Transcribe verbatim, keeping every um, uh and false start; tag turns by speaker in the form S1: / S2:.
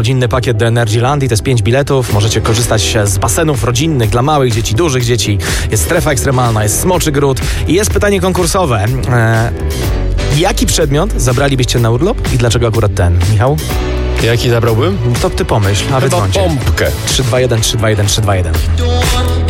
S1: Rodzinny pakiet do Energylandii, to jest pięć biletów. Możecie korzystać z basenów rodzinnych dla małych dzieci, dużych dzieci. Jest strefa ekstremalna, jest smoczy gród i jest pytanie konkursowe. Eee, jaki przedmiot zabralibyście na urlop i dlaczego akurat ten? Michał?
S2: Jaki zabrałbym?
S1: To ty pomyśl, a wy
S2: Chyba
S1: dzwońcie.
S2: pompkę.
S1: trzy dwa jeden, trzy dwa jeden, trzy dwa jeden.